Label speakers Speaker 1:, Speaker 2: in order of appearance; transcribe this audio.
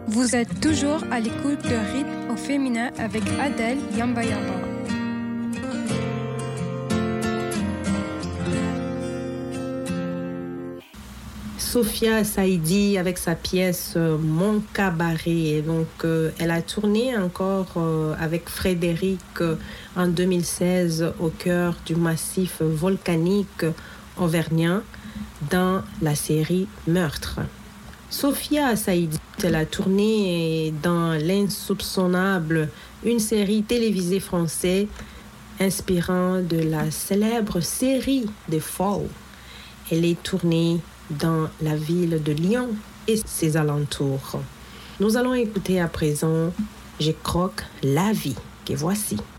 Speaker 1: Vous êtes toujours à l'écoute de Rythme au féminin avec Adèle Yamba Yamba.
Speaker 2: Sophia Saïdi avec sa pièce Mon Cabaret. Donc, elle a tourné encore avec Frédéric en 2016 au cœur du massif volcanique auvergnat dans la série Meurtre. Sophia Saïdi, elle a tourné dans L'Insoupçonnable, une série télévisée française inspirant de la célèbre série des Falls. Elle est tournée dans la ville de Lyon et ses alentours. Nous allons écouter à présent Je croque la vie, que voici.